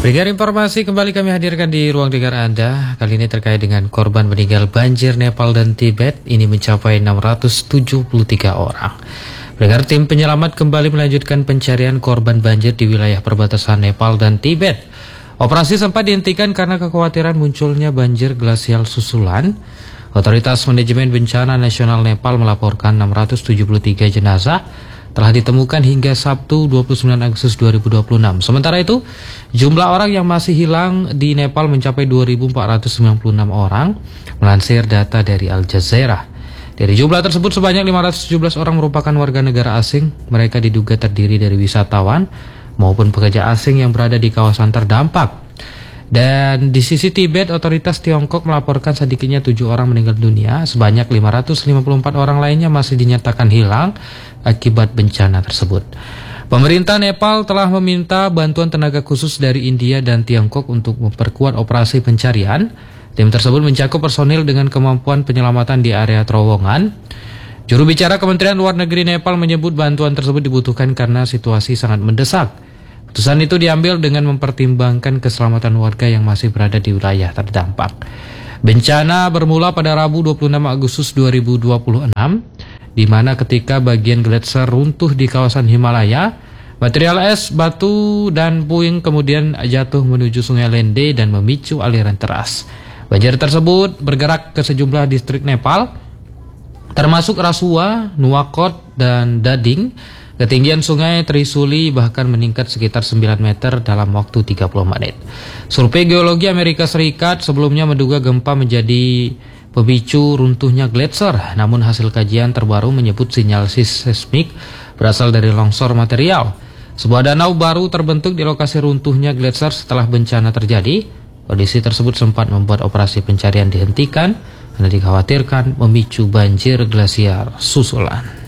Dengar informasi kembali kami hadirkan di ruang dengar Anda. Kali ini terkait dengan korban meninggal banjir Nepal dan Tibet. Ini mencapai 673 orang. Dengar tim penyelamat kembali melanjutkan pencarian korban banjir di wilayah perbatasan Nepal dan Tibet. Operasi sempat dihentikan karena kekhawatiran munculnya banjir glasial susulan. Otoritas Manajemen Bencana Nasional Nepal melaporkan 673 jenazah telah ditemukan hingga Sabtu 29 Agustus 2026. Sementara itu, jumlah orang yang masih hilang di Nepal mencapai 2.496 orang, melansir data dari Al Jazeera. Dari jumlah tersebut, sebanyak 517 orang merupakan warga negara asing. Mereka diduga terdiri dari wisatawan maupun pekerja asing yang berada di kawasan terdampak. Dan di sisi Tibet, otoritas Tiongkok melaporkan sedikitnya 7 orang meninggal dunia, sebanyak 554 orang lainnya masih dinyatakan hilang akibat bencana tersebut. Pemerintah Nepal telah meminta bantuan tenaga khusus dari India dan Tiongkok untuk memperkuat operasi pencarian. Tim tersebut mencakup personil dengan kemampuan penyelamatan di area terowongan. Juru bicara Kementerian Luar Negeri Nepal menyebut bantuan tersebut dibutuhkan karena situasi sangat mendesak. Keputusan itu diambil dengan mempertimbangkan keselamatan warga yang masih berada di wilayah terdampak. Bencana bermula pada Rabu 26 Agustus 2026, di mana ketika bagian gletser runtuh di kawasan Himalaya, material es, batu, dan puing kemudian jatuh menuju Sungai Lende dan memicu aliran deras. Banjir tersebut bergerak ke sejumlah distrik Nepal, termasuk Rasua, Nuwakot, dan Dading. Ketinggian sungai Trisuli bahkan meningkat sekitar 9 meter dalam waktu 30 menit. Survei Geologi Amerika Serikat sebelumnya menduga gempa menjadi pemicu runtuhnya gletser, namun hasil kajian terbaru menyebut sinyal seismik berasal dari longsor material. Sebuah danau baru terbentuk di lokasi runtuhnya gletser setelah bencana terjadi. Kondisi tersebut sempat membuat operasi pencarian dihentikan karena dikhawatirkan memicu banjir glasial susulan.